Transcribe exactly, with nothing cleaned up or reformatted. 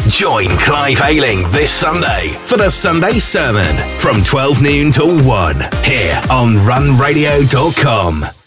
Join Clive Ayling this Sunday for the Sunday Sermon from twelve noon till one here on run radio dot com.